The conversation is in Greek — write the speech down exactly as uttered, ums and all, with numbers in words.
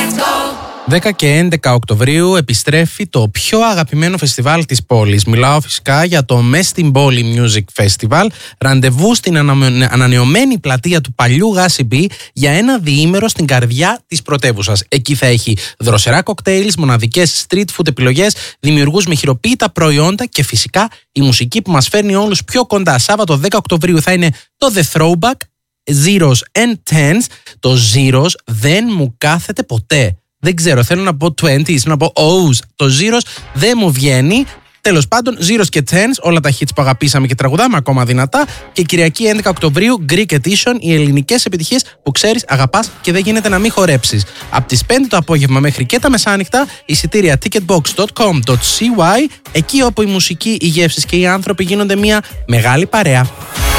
δέκα και έντεκα Οκτωβρίου επιστρέφει το πιο αγαπημένο φεστιβάλ της πόλης. Μιλάω φυσικά για το Μες στην Πόλη Music Festival. Ραντεβού στην ανανεωμένη πλατεία του παλιού Γάσιμπι για ένα διήμερο στην καρδιά της πρωτεύουσας. Εκεί θα έχει δροσερά κοκτέιλς, μοναδικές street food επιλογές, δημιουργούς με χειροποίητα προϊόντα και φυσικά η μουσική που μας φέρνει όλους πιο κοντά. Σάββατο δέκα Οκτωβρίου θα είναι το The Throwback, Zeros and Tens. Το Zeros δεν μου κάθεται ποτέ. Δεν ξέρω, θέλω να πω είκοσι, να πω O's. Το Zeros δεν μου βγαίνει. Τέλος πάντων, Zeros και Tens, όλα τα hits που αγαπήσαμε και τραγουδάμε ακόμα δυνατά. Και Κυριακή έντεκα Οκτωβρίου, Greek Edition, οι ελληνικές επιτυχίες που ξέρεις, αγαπάς και δεν γίνεται να μην χορέψεις. Από τις πέντε το απόγευμα μέχρι και τα μεσάνυχτα, εισιτήρια ticketbox dot com dot c y, εκεί όπου η μουσική, οι γεύσεις και οι άνθρωποι γίνονται μια μεγάλη παρέα.